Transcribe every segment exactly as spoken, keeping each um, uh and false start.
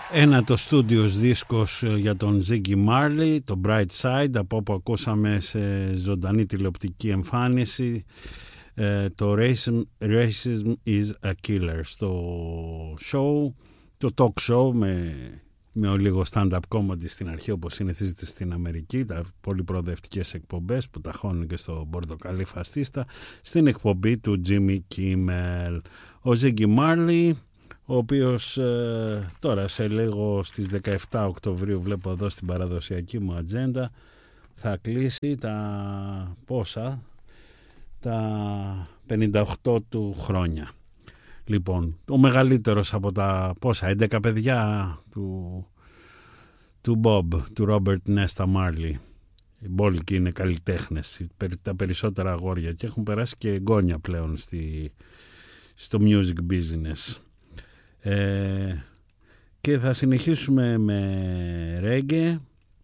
Ένα το Studios δίσκος για τον Ziggy Marley, το Bright Side, από όπου ακούσαμε σε ζωντανή τηλεοπτική εμφάνιση ε, το Racism, Racism is a Killer, στο show, το talk show με, με ο λίγο stand-up comedy στην αρχή, όπως συνηθίζεται στην Αμερική, τα πολύ προοδευτικές εκπομπές που ταχώνουν και στο πορτοκαλί φαστίστα, στην εκπομπή του Jimmy Kimmel. Ο Ziggy Marley, ο οποίος ε, τώρα σε λίγο στις δεκαεφτά Οκτωβρίου, βλέπω εδώ στην παραδοσιακή μου ατζέντα, θα κλείσει τα πόσα, τα πενήντα οκτώ του χρόνια. Λοιπόν, ο μεγαλύτερος από τα πόσα, έντεκα παιδιά του, του Bob, του Robert Nesta Marley. Οι μπόλικοι είναι καλλιτέχνες, τα περισσότερα αγόρια, και έχουν περάσει και εγγόνια πλέον στη, στο music business. Ε, και θα συνεχίσουμε με ρέγγε.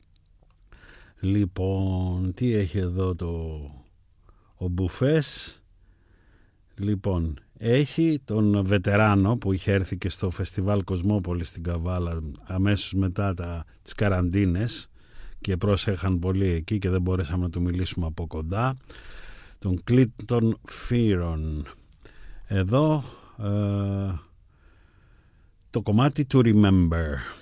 Λοιπόν, τι έχει εδώ το ο Μπουφές? Λοιπόν, έχει τον βετεράνο που είχε έρθει και στο φεστιβάλ Κοσμόπολη στην Καβάλα αμέσως μετά τα, τις καραντίνες, και πρόσεχαν πολύ εκεί και δεν μπορέσαμε να του μιλήσουμε από κοντά, τον Clinton Fearon. Εδώ ε, το κομμάτι του Remember.